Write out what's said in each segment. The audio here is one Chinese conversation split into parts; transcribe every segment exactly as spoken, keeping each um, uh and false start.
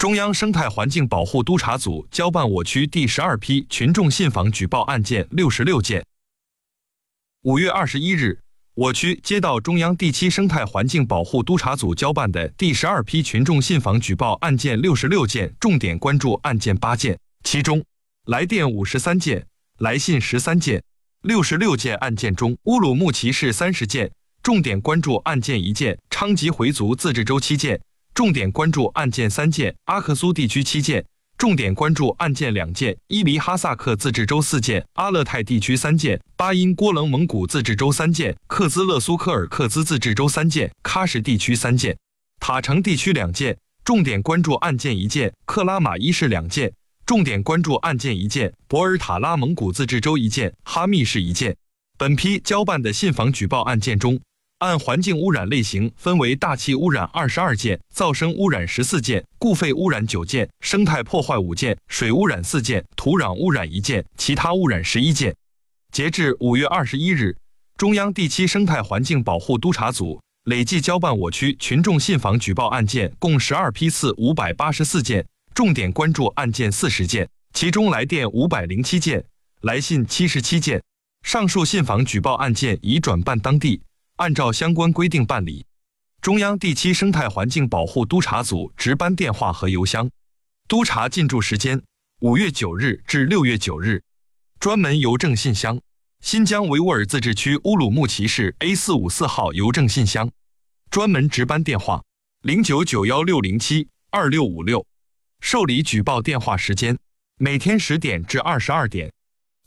中央生态环境保护督察组交办我区第十二批群众信访举报案件六十六件。五月二十一日，我区接到中央第七生态环境保护督察组交办的第十二批群众信访举报案件六十六件，重点关注案件八件，其中来电五十三件，来信十三件。六十六件案件中，乌鲁木齐市三十件，重点关注案件一件；昌吉回族自治州七件，重点关注案件三件；阿克苏地区七件，重点关注案件两件；伊犁哈萨克自治州四件，阿勒泰地区三件；巴音郭楞蒙古自治州三件，克孜勒苏科尔克孜自治州三件，喀什地区三件，塔城地区两件，重点关注案件一件；克拉玛依市两件，重点关注案件一件；博尔塔拉蒙古自治州一件，哈密市一件。本批交办的信访举报案件中，按环境污染类型分为大气污染二十二件，噪声污染十四件，固废污染九件，生态破坏五件，水污染四件，土壤污染一件，其他污染十一件。截至五月二十一日，中央第七生态环境保护督察组累计交办我区群众信访举报案件共十二批次五百八十四件，重点关注案件四十件，其中来电五百零七件，来信七十七件。上述信访举报案件已转办当地，按照相关规定办理。中央第七生态环境保护督察组值班电话和邮箱。督察进驻时间：五月九日至六月九日。专门邮政信箱：新疆维吾尔自治区乌鲁木齐市 A 四五四号邮政信箱。专门值班电话：零九九幺六零七二六五六。受理举报电话时间：每天十点至二十二点。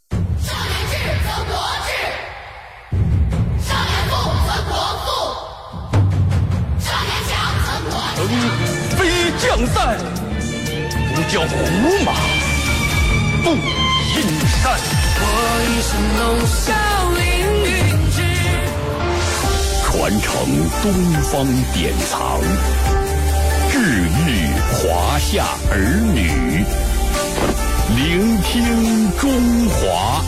飞将在，不教胡马不隐山。我一生龙啸凌云志，传承东方典藏，治愈华夏儿女，聆听中华。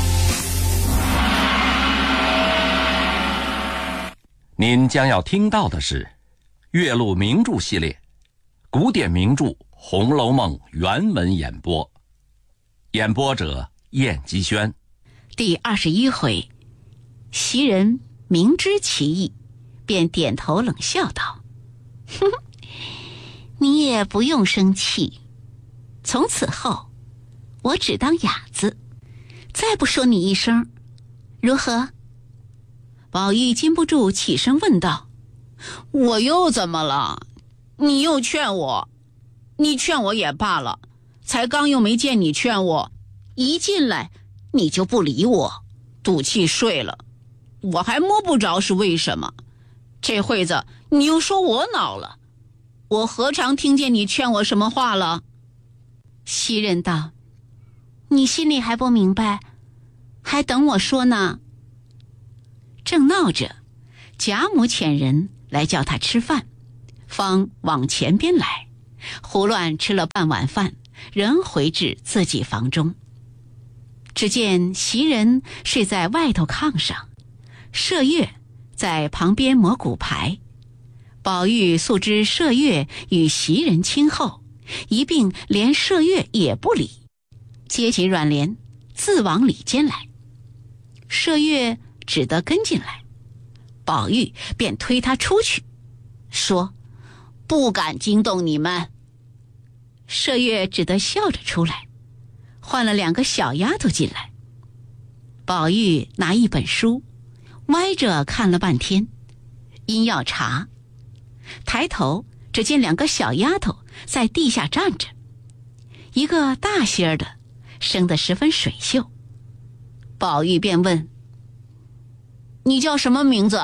您将要听到的是岳麓名著系列古典名著《红楼梦》原文演播，演播者燕姬轩。 第二十一回，袭人明知其意，便点头冷笑道：“哼，你也不用生气，从此后我只当哑子，再不说你一声，如何？”宝玉禁不住起身问道：“我又怎么了？你又劝我，你劝我也罢了，才刚又没见你劝我，一进来你就不理我，赌气睡了，我还摸不着是为什么。这会子你又说我恼了，我何尝听见你劝我什么话了？”袭人道：“你心里还不明白，还等我说呢。”正闹着，贾母遣人来叫他吃饭，方往前边来，胡乱吃了半碗饭，仍回至自己房中。只见袭人睡在外头炕上，麝月在旁边磨骨牌。宝玉素知麝月与袭人亲厚，一并连麝月也不理，接起软帘自往里间来。麝月只得跟进来，宝玉便推他出去，说：“不敢惊动你们。”麝月只得笑着出来，换了两个小丫头进来。宝玉拿一本书，歪着看了半天，因要查，抬头只见两个小丫头在地下站着，一个大些儿的，生得十分水秀。宝玉便问：“你叫什么名字？”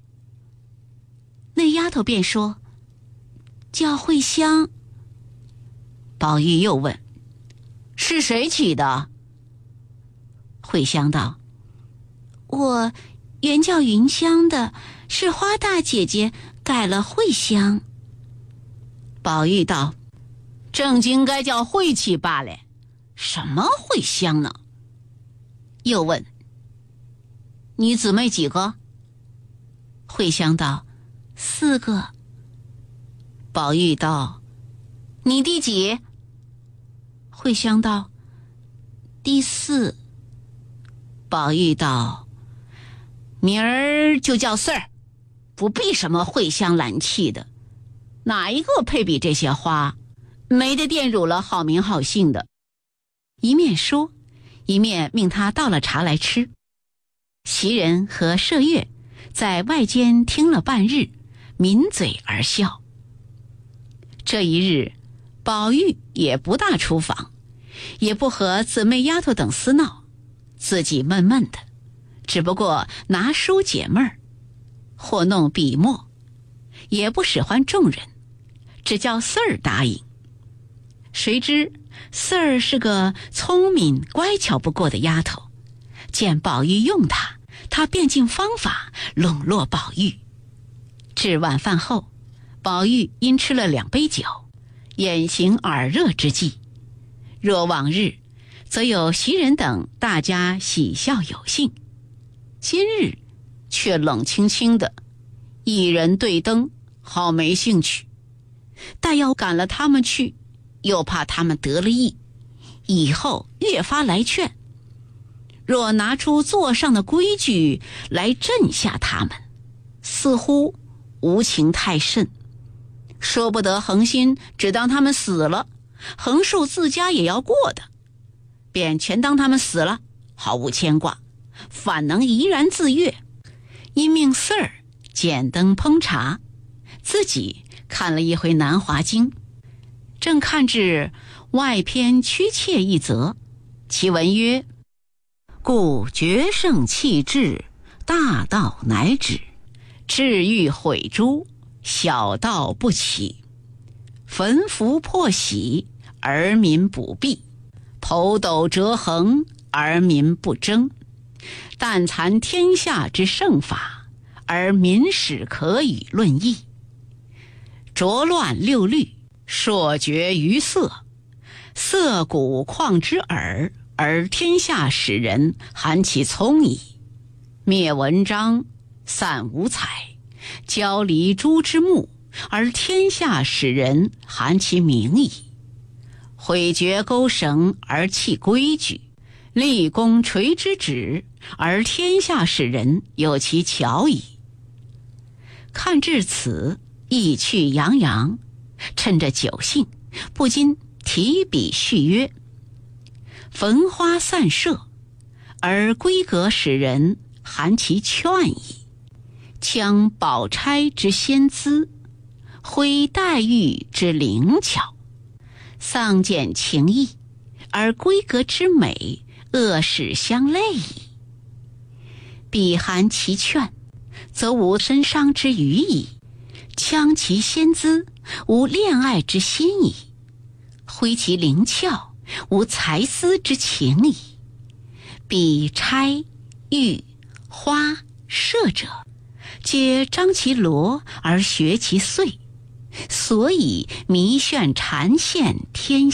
那丫头便说：“叫慧香。”宝玉又问：“是谁起的？”慧香道：“我原叫云香的，是花大姐姐改了慧香。”宝玉道：“正经该叫慧起罢了，什么慧香呢？”又问：“你姊妹几个？”慧香道：“四个。”宝玉道：“你第几？” 慧香道：第四。宝玉道：明儿就叫四儿，不必什么慧香兰气的，哪一个配比这些花？没得玷辱了好名好姓的。一面说，一面命他倒了茶来吃。袭人和麝月在外间听了半日，抿嘴而笑。这一日，宝玉也不大出访，也不和姊妹丫头等厮闹，自己闷闷的，只不过拿书解闷儿，或弄笔墨，也不使唤众人，只叫四儿答应。谁知四儿是个聪明乖巧不过的丫头，见宝玉用她，她便尽方法笼络宝玉。至晚饭后，宝玉因吃了两杯酒，眼行耳热之际，若往日则有袭人等大家喜笑有兴，今日却冷清清的，一人对灯，好没兴趣。但要赶了他们去，又怕他们得了意，以后越发来劝。若拿出座上的规矩来镇下他们，似乎无情太甚，说不得恒心只当他们死了，横竖自家也要过的，便全当他们死了，毫无牵挂，反能怡然自悦。因命四儿剪灯烹茶，自己看了一回《南华经》，正看至外篇屈切一则，其文曰：故决胜气质，大道乃止，至欲毁诸，小道不起，焚符破喜，而民不避，剖斗折衡，而民不争，但残天下之圣法，而民始可以论议。浊乱六律，朔绝于色，色古旷之耳，而天下使人含其聪矣。灭文章，散五彩，交离诸之目，而天下使人含其名矣。毁绝钩绳而弃规矩，立功垂之旨，而天下使人有其巧矣。看至此，意趣洋洋，趁着酒兴，不禁提笔续曰：焚花散射，而闺阁使人含其劝矣。将宝钗之仙姿，挥黛玉之灵巧，丧见情意，而闺阁之美，恶使相类矣。彼含其劝，则无身伤之余矣；将其仙姿，无恋爱之心矣；挥其灵巧，无才思之情矣。彼钗、玉、花、麝者，皆张其罗而学其碎，所以迷眩缠线天